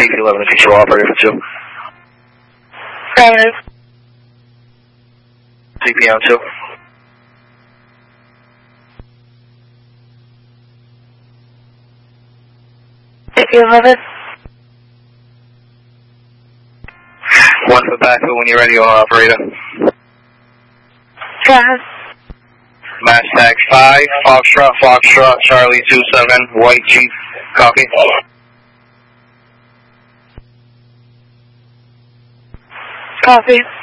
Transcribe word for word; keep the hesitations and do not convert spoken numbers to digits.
C P eleven to control operator for two. Affirmative. C P on two. C P eleven. One for backfill when you're ready, on operator. Go ahead. Mass tag five, Foxtrot, Foxtrot, Charlie two seven, White Chief, copy. Copy.